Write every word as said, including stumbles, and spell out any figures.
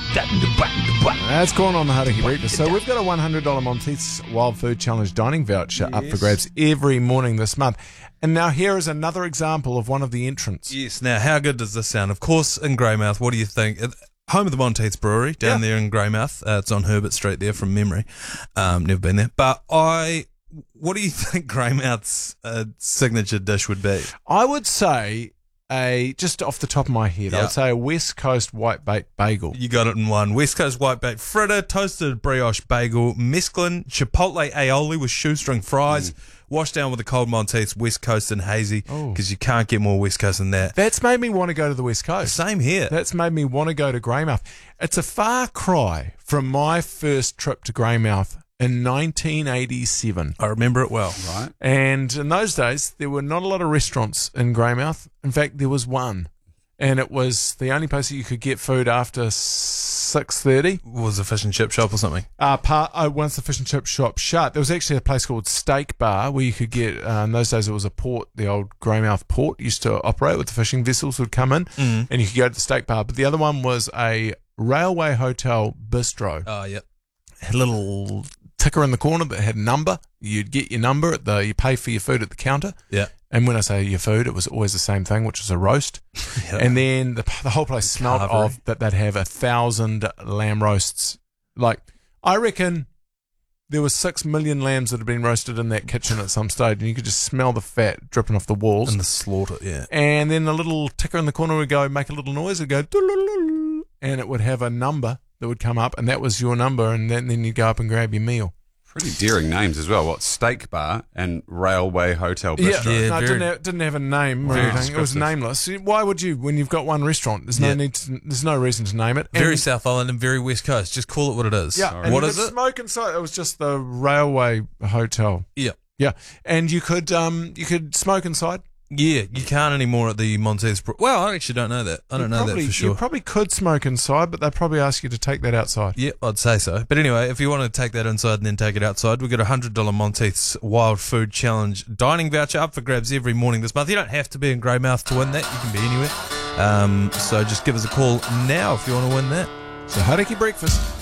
That's going on the Hauraki Breakfast. So we've got a one hundred dollars Monteith's Wild Food Challenge dining voucher yes. up for grabs every morning this month. And now here is another example of one of the entrants. Yes. Now, how good does this sound? Of course, in Greymouth, what do you think? Home of the Monteith's Brewery, down yeah. there in Greymouth. Uh, it's on Herbert Street there from memory. Um, never been there. But I... What do you think Greymouth's uh, signature dish would be? I would say... A just off the top of my head, yep. I would say a West Coast white baked bagel. You got it in one. West Coast white baked fritter, toasted brioche bagel, mesclun, chipotle aioli with shoestring fries, mm. washed down with a cold Monteith's West Coast and hazy, because you can't get more West Coast than that. That's made me want to go to the West Coast. Same here. That's made me want to go to Greymouth. It's a far cry from my first trip to Greymouth in nineteen eighty-seven. I remember it well. Right. And in those days, there were not a lot of restaurants in Greymouth. In fact, there was one. And it was the only place that you could get food after six thirty. Was a fish and chip shop or something? Uh, part, uh, once the fish and chip shop shut, there was actually a place called Steak Bar where you could get, uh, in those days it was a port, the old Greymouth port used to operate with the fishing vessels would come in mm. and you could go to the Steak Bar. But the other one was a railway hotel bistro. Oh, yep. A little ticker in the corner that had a number. You'd get your number at the, you pay for your food at the counter. Yeah. And when I say your food, it was always the same thing, which was a roast. Yep. And then the, the whole place smelled Carvery. of that they'd have a thousand lamb roasts. Like, I reckon there was six million lambs that had been roasted in that kitchen at some stage, and you could just smell the fat dripping off the walls. And the slaughter, yeah. And then the little ticker in the corner would go, make a little noise, it would go, and it would have a number that would come up, and that was your number, and then, then you'd go up and grab your meal. Pretty daring names as well. What, Steak Bar and Railway Hotel Bistro? Yeah, yeah no, it very, didn't have, didn't have a name or anything. It was nameless. Why would you, when you've got one restaurant? There's no yeah. need. To, there's no reason to name it. Very and, South Island and very West Coast. Just call it what it is. Yeah. And What you is could it? Smoke inside. It was just the Railway Hotel. Yeah. Yeah, and you could um you could smoke inside. Yeah, you can't anymore at the Monteith's. Well, I actually don't know that. I don't you know probably, that for sure. You probably could smoke inside, but they'd probably ask you to take that outside. Yeah, I'd say so. But anyway, if you want to take that inside and then take it outside, we've got a one hundred dollars Monteith's Wild Food Challenge dining voucher up for grabs every morning this month. You don't have to be in Greymouth to win that. You can be anywhere. Um, so just give us a call now if you want to win that. So Hauraki Breakfast.